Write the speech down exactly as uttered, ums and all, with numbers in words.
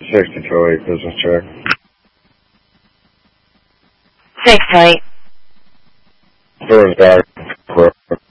sixty-two eight business check. Six tight. Doors back.